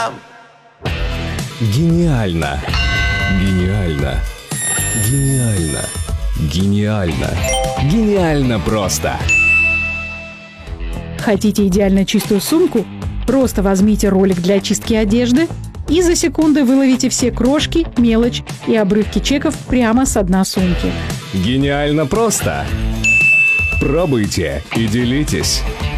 Гениально! Гениально! Гениально! Гениально! Гениально просто! Хотите идеально чистую сумку? Просто возьмите ролик для очистки одежды и за секунды выловите все крошки, мелочь и обрывки чеков прямо с дна сумки. Гениально просто! Пробуйте и делитесь!